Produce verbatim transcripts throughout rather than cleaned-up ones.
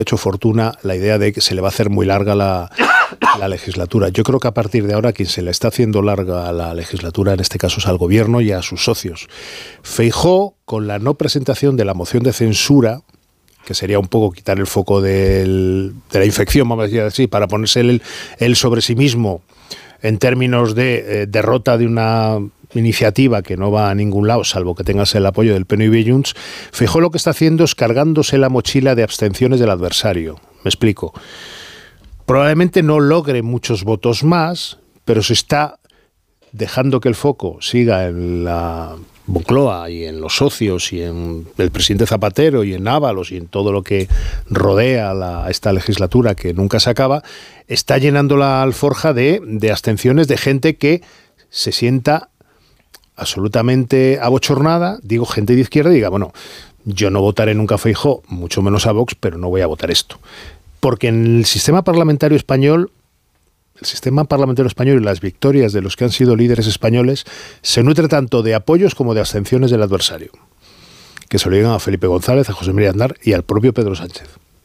hecho fortuna la idea de que se le va a hacer muy larga la, la legislatura. Yo creo que a partir de ahora quien se le está haciendo larga la legislatura en este caso es al gobierno y a sus socios. Feijóo, con la no presentación de la moción de censura, que sería un poco quitar el foco del, de la infección, vamos a decir así, para ponerse él, él sobre sí mismo en términos de eh, derrota de una iniciativa que no va a ningún lado, salvo que tengas el apoyo del P N V y Junts. Feijóo lo que está haciendo es cargándose la mochila de abstenciones del adversario. Me explico. Probablemente no logre muchos votos más, pero se está dejando que el foco siga en la Moncloa y en los socios y en el presidente Zapatero y en Ábalos y en todo lo que rodea la, esta legislatura que nunca se acaba, está llenando la alforja de, de abstenciones de gente que se sienta absolutamente abochornada, digo gente de izquierda, y diga, bueno, yo no votaré nunca a Feijóo, mucho menos a Vox, pero no voy a votar esto. Porque en el sistema parlamentario español, el sistema parlamentario español y las victorias de los que han sido líderes españoles se nutre tanto de apoyos como de abstenciones del adversario, que se lo digan a Felipe González, a José María Aznar y al propio Pedro Sánchez.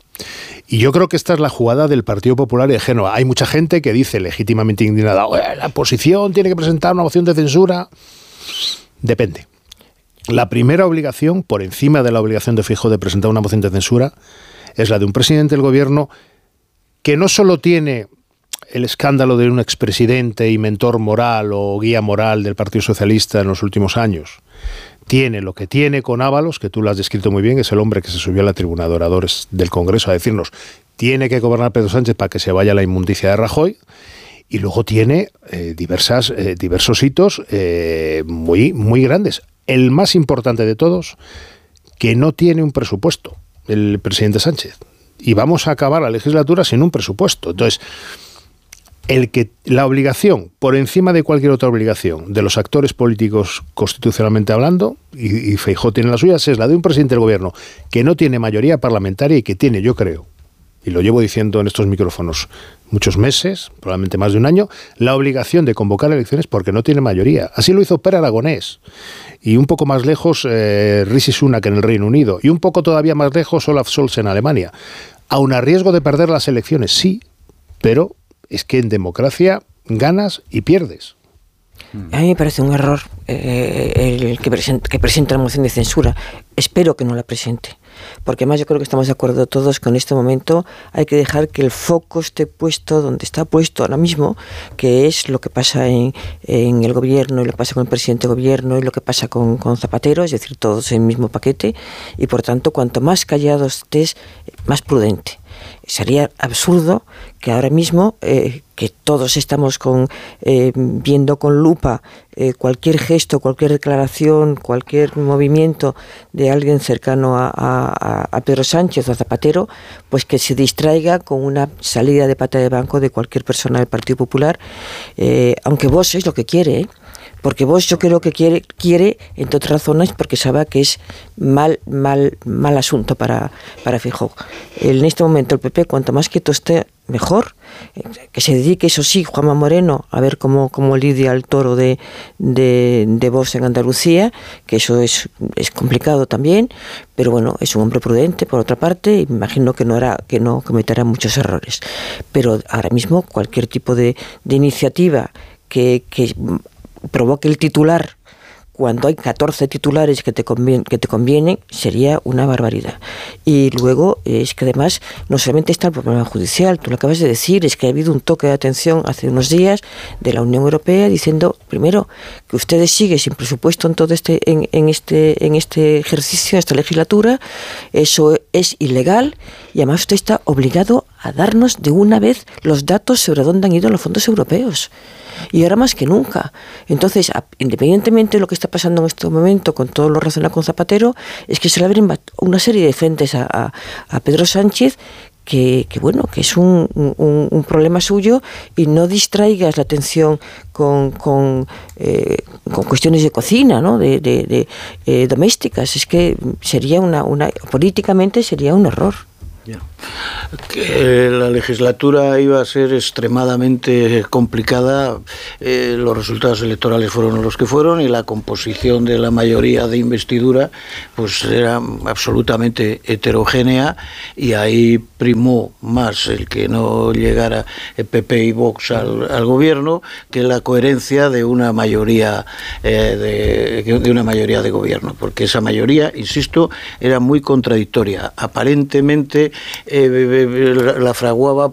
Y yo creo que esta es la jugada del Partido Popular de Génova. Hay mucha gente que dice legítimamente indignada, la oposición tiene que presentar una moción de censura. Depende. La primera obligación, por encima de la obligación de Feijóo de presentar una moción de censura, es la de un presidente del gobierno que no solo tiene el escándalo de un expresidente y mentor moral o guía moral del Partido Socialista en los últimos años, tiene lo que tiene con Ábalos, que tú lo has descrito muy bien, es el hombre que se subió a la tribuna de oradores del Congreso a decirnos tiene que gobernar Pedro Sánchez para que se vaya la inmundicia de Rajoy. Y luego tiene eh, diversas, eh, diversos hitos eh, muy, muy grandes. El más importante de todos, que no tiene un presupuesto, el presidente Sánchez. Y vamos a acabar la legislatura sin un presupuesto. Entonces, el que la obligación, por encima de cualquier otra obligación, de los actores políticos constitucionalmente hablando, y, y Feijóo tiene las suyas, es la de un presidente del gobierno que no tiene mayoría parlamentaria y que tiene, yo creo, y lo llevo diciendo en estos micrófonos muchos meses, probablemente más de un año, la obligación de convocar elecciones porque no tiene mayoría. Así lo hizo Pere Aragonés. Y un poco más lejos, eh, Rishi Sunak en el Reino Unido. Y un poco todavía más lejos, Olaf Scholz en Alemania. Aun a riesgo de perder las elecciones, sí, pero es que en democracia ganas y pierdes. A mí me parece un error eh, el que presenta, que presenta la moción de censura. Espero que no la presente. Porque además yo creo que estamos de acuerdo todos que en este momento hay que dejar que el foco esté puesto donde está puesto ahora mismo, que es lo que pasa en, en el gobierno y lo que pasa con el presidente del gobierno y lo que pasa con, con Zapatero, es decir, todos en el mismo paquete, y por tanto cuanto más callado estés, más prudente. Sería absurdo que ahora mismo, eh, que todos estamos con, eh, viendo con lupa eh, cualquier gesto, cualquier declaración, cualquier movimiento de alguien cercano a, a, a Pedro Sánchez o a Zapatero, pues que se distraiga con una salida de pata de banco de cualquier persona del Partido Popular, eh, aunque Vox es lo que quiere, ¿eh? Porque Vox yo creo que quiere, quiere entre otras razones, porque sabe que es mal, mal, mal asunto para, para Feijóo. En este momento el P P, cuanto más quieto esté, mejor. Que se dedique, eso sí, Juanma Moreno, a ver cómo, cómo lidia el toro de, de, de Vox en Andalucía, que eso es, es complicado también, pero bueno, es un hombre prudente, por otra parte, y me imagino que no, hará, que no cometerá muchos errores. Pero ahora mismo cualquier tipo de, de iniciativa que... que provoque el titular cuando hay catorce titulares que te convienen, que te convienen, sería una barbaridad. Y luego es que además no solamente está el problema judicial, tú lo acabas de decir, es que ha habido un toque de atención hace unos días de la Unión Europea diciendo, primero, que ustedes siguen sin presupuesto en todo este, en, en este, en este ejercicio, en esta legislatura, eso es ilegal y además usted está obligado a darnos de una vez los datos sobre dónde han ido los fondos europeos. Y ahora más que nunca. Entonces, independientemente de lo que está pasando en este momento con todo lo relacionado con Zapatero, es que se le abren una serie de frentes a, a, a Pedro Sánchez que, que bueno, que es un, un, un problema suyo, y no distraigas la atención con, con, eh, con cuestiones de cocina, ¿no? de, de, de eh, domésticas. Es que sería una, una políticamente sería un error. Yeah. Que la legislatura iba a ser extremadamente complicada, eh, los resultados electorales fueron los que fueron y la composición de la mayoría de investidura pues era absolutamente heterogénea, y ahí primó más el que no llegara el P P y Vox al, al gobierno que la coherencia de una mayoría eh, de, de una mayoría de gobierno, porque esa mayoría, insisto, era muy contradictoria. Aparentemente eh, la fraguaba